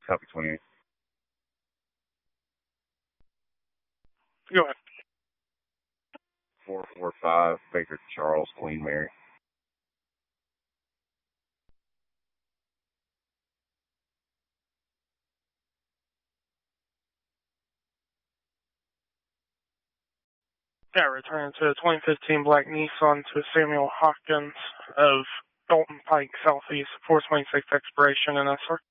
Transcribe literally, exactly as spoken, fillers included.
Copy twenty-eight. Go ahead. four four five, Baker Charles, Queen Mary. Yeah, returning to a twenty fifteen black Nissan to Samuel Hopkins of Dalton Pike Southeast, four twenty-six expiration, and S R.